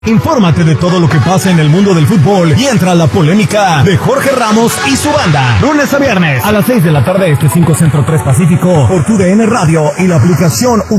Infórmate de todo lo que pasa en el mundo del fútbol y entra a la polémica de Jorge Ramos y su banda. Lunes a viernes a las 6 de la tarde, 5 Centro 3 Pacífico, por tu DN Radio y la aplicación